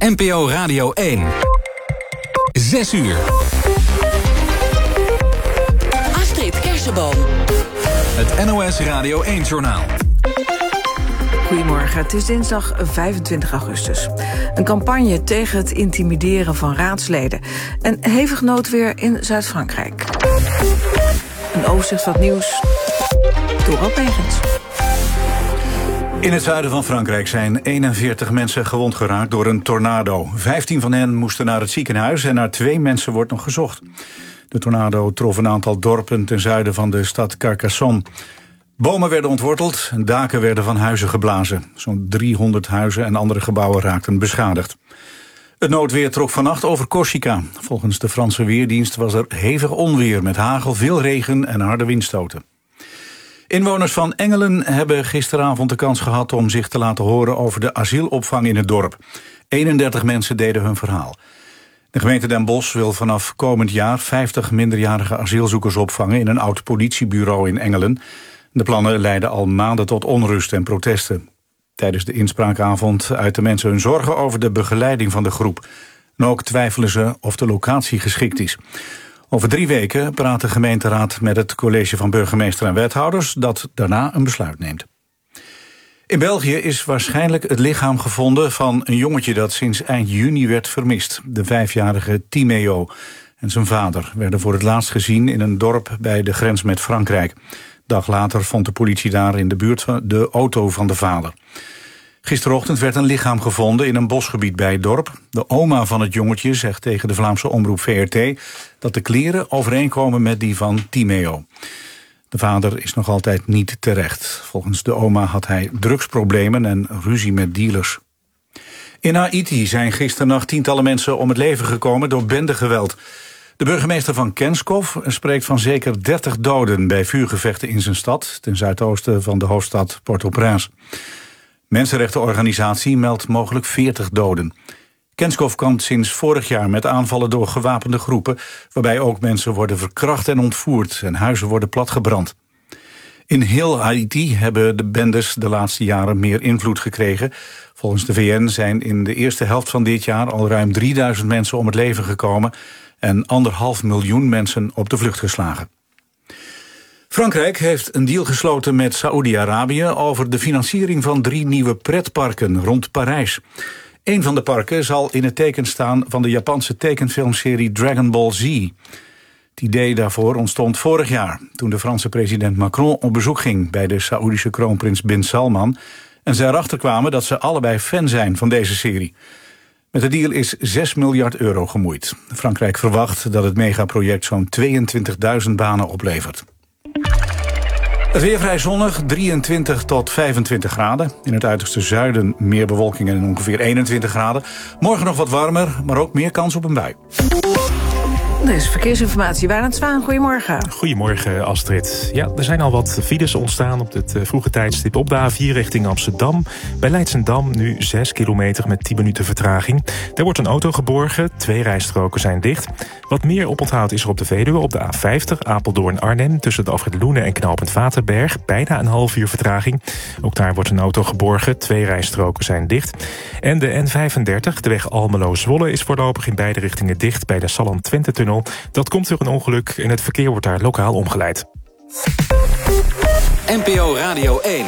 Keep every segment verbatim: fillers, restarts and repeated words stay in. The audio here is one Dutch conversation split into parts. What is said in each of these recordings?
N P O Radio één. Zes uur. Astrid Kersenboom. Het N O S Radio één-journaal. Goedemorgen, het is dinsdag vijfentwintig augustus. Een campagne tegen het intimideren van raadsleden. En hevig noodweer in Zuid-Frankrijk. Een overzicht van het nieuws. Dorot Megens. In het zuiden van Frankrijk zijn eenenveertig mensen gewond geraakt door een tornado. vijftien van hen moesten naar het ziekenhuis en naar twee mensen wordt nog gezocht. De tornado trof een aantal dorpen ten zuiden van de stad Carcassonne. Bomen werden ontworteld en daken werden van huizen geblazen. Zo'n driehonderd huizen en andere gebouwen raakten beschadigd. Het noodweer trok vannacht over Corsica. Volgens de Franse Weerdienst was er hevig onweer met hagel, veel regen en harde windstoten. Inwoners van Engelen hebben gisteravond de kans gehad om zich te laten horen over de asielopvang in het dorp. eenendertig mensen deden hun verhaal. De gemeente Den Bosch wil vanaf komend jaar vijftig minderjarige asielzoekers opvangen in een oud politiebureau in Engelen. De plannen leiden al maanden tot onrust en protesten. Tijdens de inspraakavond uiten mensen hun zorgen over de begeleiding van de groep. En ook twijfelen ze of de locatie geschikt is. Over drie weken praat de gemeenteraad met het college van burgemeester en wethouders dat daarna een besluit neemt. In België is waarschijnlijk het lichaam gevonden van een jongetje dat sinds eind juni werd vermist. De vijfjarige Timeo en zijn vader werden voor het laatst gezien in een dorp bij de grens met Frankrijk. Dag later vond de politie daar in de buurt de auto van de vader. Gisterochtend werd een lichaam gevonden in een bosgebied bij het dorp. De oma van het jongetje zegt tegen de Vlaamse omroep V R T dat de kleren overeenkomen met die van Timeo. De vader is nog altijd niet terecht. Volgens de oma had hij drugsproblemen en ruzie met dealers. In Haiti zijn gisternacht tientallen mensen om het leven gekomen door bendegeweld. De burgemeester van Kenskov spreekt van zeker dertig doden bij vuurgevechten in zijn stad, ten zuidoosten van de hoofdstad Port-au-Prince. Mensenrechtenorganisatie meldt mogelijk veertig doden. Kenskov kampt sinds vorig jaar met aanvallen door gewapende groepen, waarbij ook mensen worden verkracht en ontvoerd en huizen worden platgebrand. In heel Haiti hebben de bendes de laatste jaren meer invloed gekregen. Volgens de V N zijn in de eerste helft van dit jaar al ruim drieduizend mensen om het leven gekomen en anderhalf miljoen mensen op de vlucht geslagen. Frankrijk heeft een deal gesloten met Saoedi-Arabië over de financiering van drie nieuwe pretparken rond Parijs. Een van de parken zal in het teken staan van de Japanse tekenfilmserie Dragon Ball Z. Het idee daarvoor ontstond vorig jaar, toen de Franse president Macron op bezoek ging bij de Saoedische kroonprins Bin Salman en ze erachter kwamen dat ze allebei fan zijn van deze serie. Met de deal is zes miljard euro gemoeid. Frankrijk verwacht dat het megaproject zo'n tweeëntwintigduizend banen oplevert. Het weer vrij zonnig, drieëntwintig tot vijfentwintig graden. In het uiterste zuiden meer bewolking en ongeveer eenentwintig graden. Morgen nog wat warmer, maar ook meer kans op een bui. Er is verkeersinformatie. Wijnand Zwaan, goedemorgen. Goedemorgen, Astrid. Ja, er zijn al wat files ontstaan op het vroege tijdstip op de A vier richting Amsterdam. Bij Leidsendam nu zes kilometer met tien minuten vertraging. Er wordt een auto geborgen, twee rijstroken zijn dicht. Wat meer oponthoud is er op de Veluwe op de A vijftig, Apeldoorn-Arnhem, tussen de afrit Loenen en knooppunt Waterberg. Bijna een half uur vertraging. Ook daar wordt een auto geborgen, twee rijstroken zijn dicht. En de N vijfendertig, de weg Almelo-Zwolle, is voorlopig in beide richtingen dicht bij de Salland-Twente-tunnel. Dat komt door een ongeluk en het verkeer wordt daar lokaal omgeleid. N P O Radio één.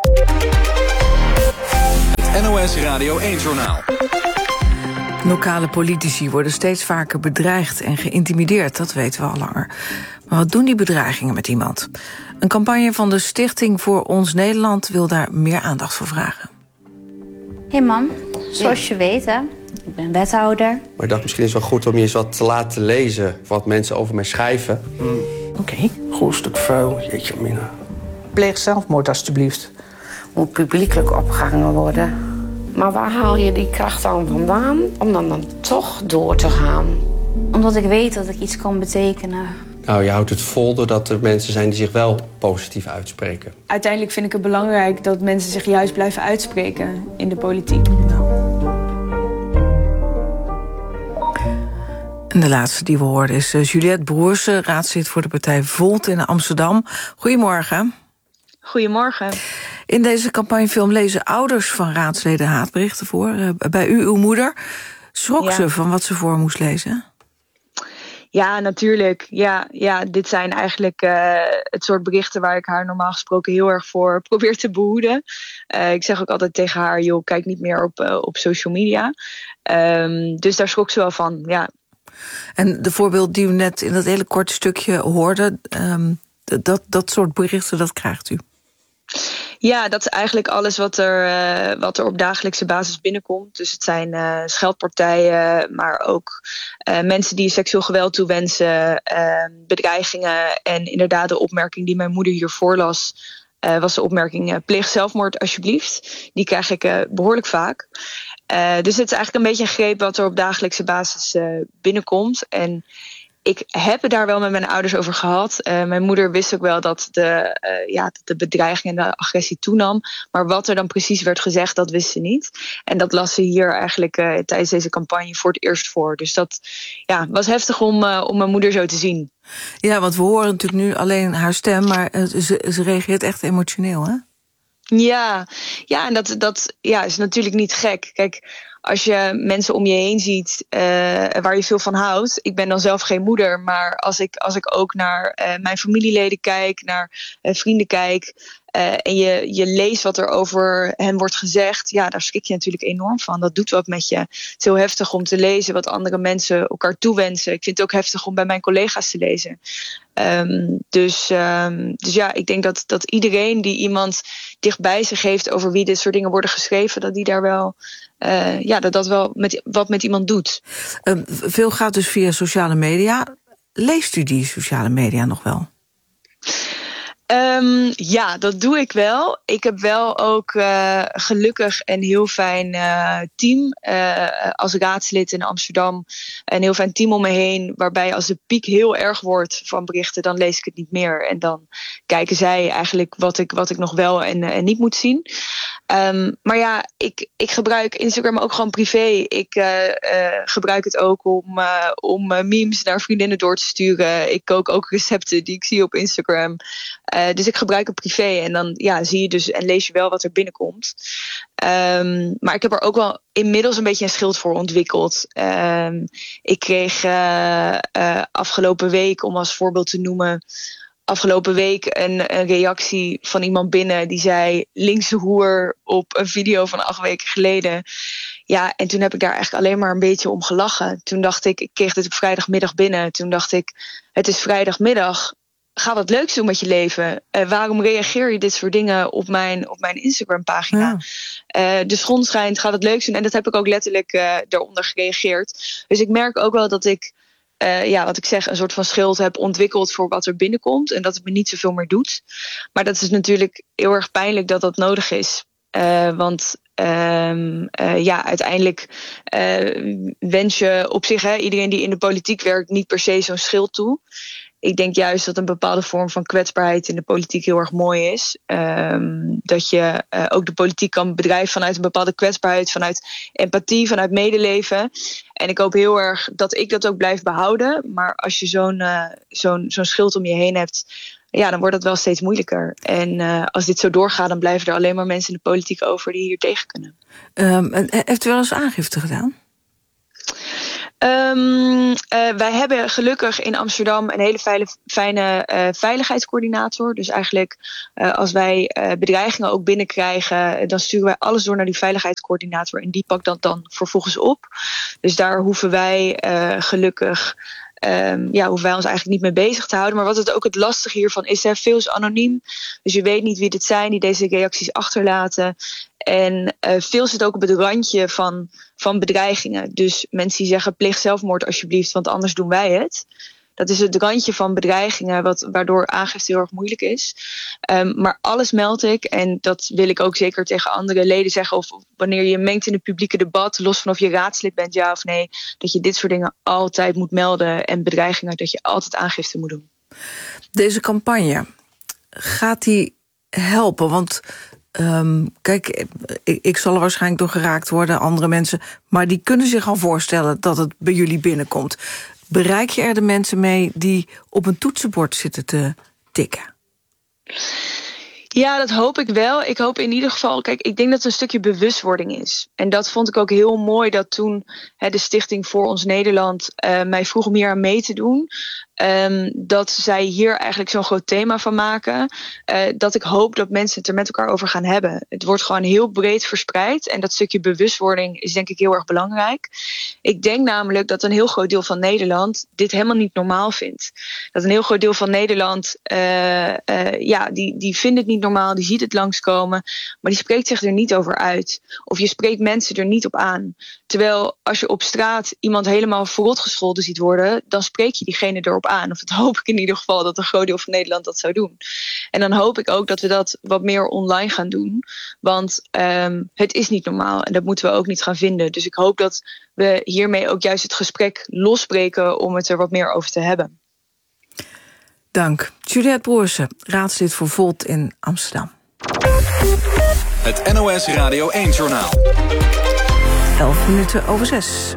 Het N O S Radio één-journaal. Lokale politici worden steeds vaker bedreigd en geïntimideerd, dat weten we al langer. Maar wat doen die bedreigingen met iemand? Een campagne van de Stichting voor Ons Nederland wil daar meer aandacht voor vragen. Hey mam, zoals je weet hè, ik ben wethouder. Maar ik dacht misschien is het wel goed om je eens wat te laten lezen wat mensen over mij schrijven. Mm. Oké. Okay. Goed stuk vuil, jeetje mina. Pleeg zelfmoord alstublieft. Moet publiekelijk opgehangen worden. Maar waar haal je die kracht dan vandaan om dan, dan toch door te gaan? Omdat ik weet dat ik iets kan betekenen. Nou, je houdt het vol doordat er mensen zijn die zich wel positief uitspreken. Uiteindelijk vind ik het belangrijk dat mensen zich juist blijven uitspreken in de politiek. En de laatste die we hoorden is Juliette Broersen, raadslid voor de partij Volt in Amsterdam. Goedemorgen. Goedemorgen. In deze campagnefilm lezen ouders van raadsleden haatberichten voor. Uh, bij u, uw moeder, schrok ja. ze van wat ze voor moest lezen? Ja, natuurlijk. Ja, ja, dit zijn eigenlijk uh, het soort berichten waar ik haar normaal gesproken heel erg voor probeer te behoeden. Uh, ik zeg ook altijd tegen haar, joh, kijk niet meer op, uh, op social media. Um, dus daar schrok ze wel van, ja. En de voorbeeld die u net in dat hele korte stukje hoorde, um, dat, dat soort berichten, dat krijgt u? Ja, dat is eigenlijk alles wat er, uh, wat er op dagelijkse basis binnenkomt. Dus het zijn uh, scheldpartijen, maar ook uh, mensen die seksueel geweld toewensen, uh, bedreigingen. En inderdaad de opmerking die mijn moeder hier voorlas, uh, was de opmerking uh, pleeg zelfmoord alsjeblieft. Die krijg ik uh, behoorlijk vaak. Uh, dus het is eigenlijk een beetje een greep wat er op dagelijkse basis uh, binnenkomt. En ik heb het daar wel met mijn ouders over gehad. Uh, mijn moeder wist ook wel dat de, uh, ja, de bedreiging en de agressie toenam. Maar wat er dan precies werd gezegd, dat wist ze niet. En dat las ze hier eigenlijk uh, tijdens deze campagne voor het eerst voor. Dus dat ja, was heftig om, uh, om mijn moeder zo te zien. Ja, want we horen natuurlijk nu alleen haar stem, maar uh, ze, ze reageert echt emotioneel, hè? Ja, ja en dat, dat ja, is natuurlijk niet gek. Kijk, als je mensen om je heen ziet uh, waar je veel van houdt. Ik ben dan zelf geen moeder, maar als ik, als ik ook naar uh, mijn familieleden kijk, naar uh, vrienden kijk, Uh, en je, je leest wat er over hen wordt gezegd, ja, daar schrik je natuurlijk enorm van. Dat doet wat met je. Het is heel heftig om te lezen wat andere mensen elkaar toewensen. Ik vind het ook heftig om bij mijn collega's te lezen. Um, dus, um, dus ja, ik denk dat, dat iedereen die iemand dichtbij zich heeft over wie dit soort dingen worden geschreven, dat die daar wel, uh, ja, dat dat wel met, wat met iemand doet. Um, veel gaat dus via sociale media. Leest u die sociale media nog wel? Um, ja, dat doe ik wel. Ik heb wel ook uh, gelukkig een heel fijn uh, team. Uh, als raadslid in Amsterdam een heel fijn team om me heen. Waarbij als de piek heel erg wordt van berichten, dan lees ik het niet meer. En dan kijken zij eigenlijk wat ik, wat ik nog wel en, en niet moet zien. Um, maar ja, ik, ik gebruik Instagram ook gewoon privé. Ik uh, uh, gebruik het ook om, uh, om uh, memes naar vriendinnen door te sturen. Ik kook ook recepten die ik zie op Instagram. Uh, dus ik gebruik het privé en dan ja, zie je dus en lees je wel wat er binnenkomt. Um, maar ik heb er ook wel inmiddels een beetje een schild voor ontwikkeld. Um, ik kreeg uh, uh, afgelopen week, om als voorbeeld te noemen, afgelopen week een, een reactie van iemand binnen die zei linkse hoer op een video van acht weken geleden. Ja, en toen heb ik daar eigenlijk alleen maar een beetje om gelachen. Toen dacht ik, ik kreeg dit op vrijdagmiddag binnen. Toen dacht ik, het is vrijdagmiddag. Ga wat leuks doen met je leven. Uh, waarom reageer je dit soort dingen op mijn, op mijn Instagram-pagina? Ja. Uh, de zon schijnt, ga wat leuks doen. En dat heb ik ook letterlijk uh, daaronder gereageerd. Dus ik merk ook wel dat ik, uh, ja, wat ik zeg, een soort van schild heb ontwikkeld voor wat er binnenkomt. En dat het me niet zoveel meer doet. Maar dat is natuurlijk heel erg pijnlijk dat dat nodig is. Uh, want um, uh, ja, uiteindelijk uh, wens je op zich, hè, iedereen die in de politiek werkt, niet per se zo'n schild toe. Ik denk juist dat een bepaalde vorm van kwetsbaarheid in de politiek heel erg mooi is. Um, dat je uh, ook de politiek kan bedrijven vanuit een bepaalde kwetsbaarheid, vanuit empathie, vanuit medeleven. En ik hoop heel erg dat ik dat ook blijf behouden. Maar als je zo'n, uh, zo'n, zo'n schild om je heen hebt, ja, dan wordt het wel steeds moeilijker. En uh, als dit zo doorgaat, dan blijven er alleen maar mensen in de politiek over die hier tegen kunnen. Um, heeft u wel eens aangifte gedaan? Um, uh, wij hebben gelukkig in Amsterdam een hele fijne, fijne uh, veiligheidscoördinator. Dus eigenlijk uh, als wij uh, bedreigingen ook binnenkrijgen, dan sturen wij alles door naar die veiligheidscoördinator. En die pakt dat dan vervolgens op. Dus daar hoeven wij uh, gelukkig Um, ja, hoeven wij ons eigenlijk niet mee bezig te houden. Maar wat het ook het lastige hiervan is, hè, veel is anoniem. Dus je weet niet wie dit zijn die deze reacties achterlaten. En uh, veel zit ook op het randje van, van bedreigingen. Dus mensen die zeggen, pleeg zelfmoord alsjeblieft, want anders doen wij het. Dat is het randje van bedreigingen, wat, waardoor aangifte heel erg moeilijk is. Um, maar alles meld ik, en dat wil ik ook zeker tegen andere leden zeggen. Of, of wanneer je mengt in het publieke debat, los van of je raadslid bent, ja of nee, dat je dit soort dingen altijd moet melden. En bedreigingen, dat je altijd aangifte moet doen. Deze campagne, gaat die helpen? Want um, kijk, ik, ik zal er waarschijnlijk door geraakt worden, andere mensen, maar die kunnen zich al voorstellen dat het bij jullie binnenkomt. Bereik je er de mensen mee die op een toetsenbord zitten te tikken? Ja, dat hoop ik wel. Ik hoop in ieder geval... Kijk, ik denk dat het een stukje bewustwording is. En dat vond ik ook heel mooi dat toen hè, de Stichting Voor Ons Nederland uh, mij vroeg om hier aan mee te doen. Um, dat zij hier eigenlijk zo'n groot thema van maken. Uh, dat ik hoop dat mensen het er met elkaar over gaan hebben. Het wordt gewoon heel breed verspreid. En dat stukje bewustwording is denk ik heel erg belangrijk. Ik denk namelijk dat een heel groot deel van Nederland dit helemaal niet normaal vindt. Dat een heel groot deel van Nederland... Uh, uh, ja, die, die vindt het niet normaal, die ziet het langskomen, maar die spreekt zich er niet over uit. Of je spreekt mensen er niet op aan. Terwijl als je op straat iemand helemaal verrot gescholden ziet worden, dan spreek je diegene erop aan. Of dat hoop ik in ieder geval dat een groot deel van Nederland dat zou doen. En dan hoop ik ook dat we dat wat meer online gaan doen. Want um, het is niet normaal en dat moeten we ook niet gaan vinden. Dus ik hoop dat we hiermee ook juist het gesprek losbreken om het er wat meer over te hebben. Dank. Juliette Broersen, raadslid voor Volt in Amsterdam. Het N O S Radio één-journaal. Elf minuten over zes.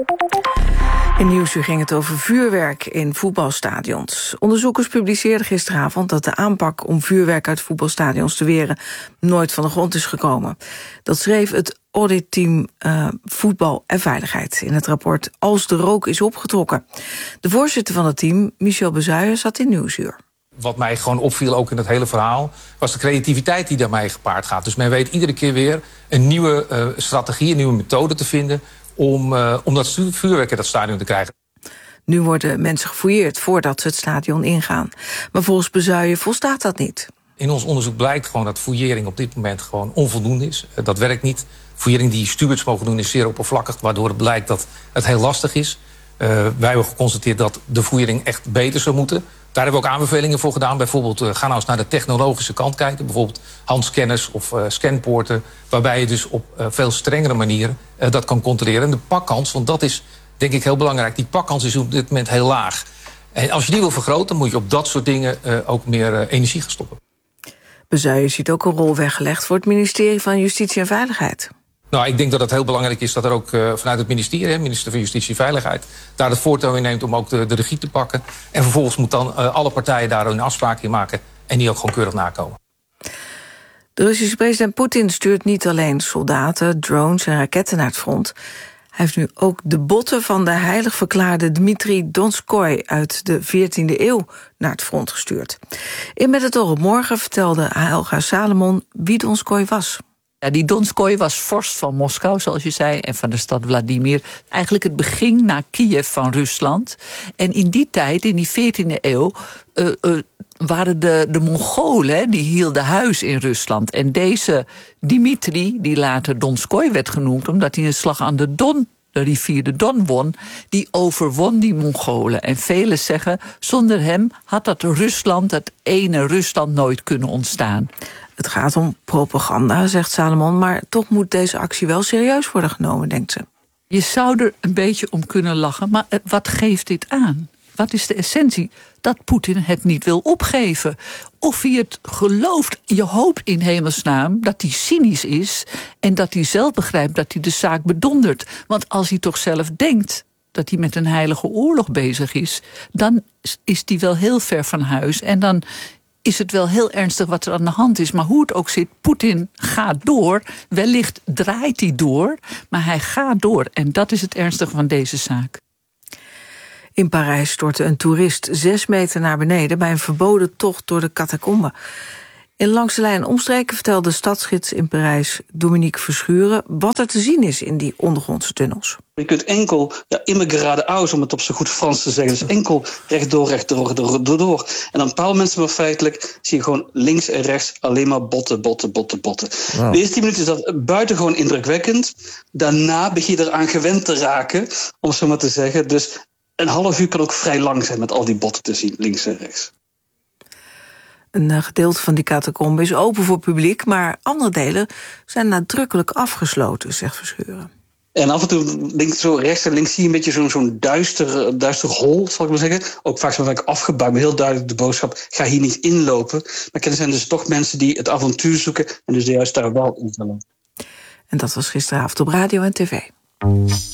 In Nieuwsuur ging het over vuurwerk in voetbalstadions. Onderzoekers publiceerden gisteravond dat de aanpak om vuurwerk uit voetbalstadions te weren nooit van de grond is gekomen. Dat schreef het auditteam uh, Voetbal en Veiligheid in het rapport Als de rook is opgetrokken. De voorzitter van het team, Michel Bezuijen, zat in Nieuwsuur. Wat mij gewoon opviel, ook in het hele verhaal, was de creativiteit die daarmee gepaard gaat. Dus men weet iedere keer weer een nieuwe uh, strategie, een nieuwe methode te vinden om, uh, om dat vuurwerk in dat stadion te krijgen. Nu worden mensen gefouilleerd voordat ze het stadion ingaan. Maar volgens Bezuijen volstaat dat niet. In ons onderzoek blijkt gewoon dat fouillering op dit moment gewoon onvoldoende is. Uh, dat werkt niet. Fouillering die stewards mogen doen is zeer oppervlakkig, waardoor het blijkt dat het heel lastig is. Uh, wij hebben geconstateerd dat de fouillering echt beter zou moeten. Daar hebben we ook aanbevelingen voor gedaan. Bijvoorbeeld, uh, ga nou eens naar de technologische kant kijken. Bijvoorbeeld handscanners of uh, scanpoorten. Waarbij je dus op uh, veel strengere manieren uh, dat kan controleren. En de pakkans, want dat is denk ik heel belangrijk. Die pakkans is op dit moment heel laag. En als je die wil vergroten, moet je op dat soort dingen uh, ook meer uh, energie gaan stoppen. Bezuijen ziet ook een rol weggelegd voor het ministerie van Justitie en Veiligheid. Nou, ik denk dat het heel belangrijk is dat er ook uh, vanuit het ministerie, minister van Justitie en Veiligheid, daar het voortouw in neemt om ook de, de regie te pakken. En vervolgens moet dan uh, alle partijen daar een afspraak in maken en die ook gewoon keurig nakomen. De Russische president Poetin stuurt niet alleen soldaten, drones en raketten naar het front. Hij heeft nu ook de botten van de heilig verklaarde Dmitri Donskoi uit de veertiende eeuw naar het front gestuurd. In Met het oog op morgen vertelde Helga Salomon wie Donskoi was. Ja, die Donskoi was vorst van Moskou, zoals je zei, en van de stad Vladimir. Eigenlijk het begin naar Kiev van Rusland. En in die tijd, in die veertiende eeuw, uh, uh, waren de, de Mongolen, die hielden huis in Rusland. En deze Dmitri, die later Donskoi werd genoemd, omdat hij een slag aan de Don, de rivier de Don won, die overwon die Mongolen. En velen zeggen, zonder hem had dat Rusland, dat ene Rusland, nooit kunnen ontstaan. Het gaat om propaganda, zegt Salomon, maar toch moet deze actie wel serieus worden genomen, denkt ze. Je zou er een beetje om kunnen lachen, maar wat geeft dit aan? Wat is de essentie? Dat Poetin het niet wil opgeven. Of hij het gelooft, je hoopt in hemelsnaam dat hij cynisch is en dat hij zelf begrijpt dat hij de zaak bedondert. Want als hij toch zelf denkt dat hij met een heilige oorlog bezig is, dan is hij wel heel ver van huis en dan is het wel heel ernstig wat er aan de hand is. Maar hoe het ook zit, Poetin gaat door. Wellicht draait hij door, maar hij gaat door. En dat is het ernstige van deze zaak. In Parijs stortte een toerist zes meter naar beneden bij een verboden tocht door de catacomben. In Langs de Lijn omstreken vertelde stadsgids in Parijs Dominique Verschuren wat er te zien is in die ondergrondse tunnels. Je kunt enkel, ja, immer geradeaus, om het op zo goed Frans te zeggen. Dus enkel rechtdoor, rechtdoor, rechtdoor, door. En dan een paar mensen maar feitelijk zie je gewoon links en rechts alleen maar botten, botten, botten, botten. Wow. De eerste tien minuten is dat buitengewoon indrukwekkend. Daarna begin je eraan gewend te raken, om het zo maar te zeggen. Dus een half uur kan ook vrij lang zijn met al die botten te zien, links en rechts. Een gedeelte van die catacombe is open voor publiek, maar andere delen zijn nadrukkelijk afgesloten, zegt Verschuren. En af en toe, links, zo rechts en links, zie je een beetje zo'n zo'n duister, duister hol, zal ik maar zeggen. Ook vaak zo vaak afgebouwd, maar heel duidelijk de boodschap, ga hier niet inlopen. Maar er zijn dus toch mensen die het avontuur zoeken en dus juist daar wel in willen. En dat was gisteravond op radio en tv.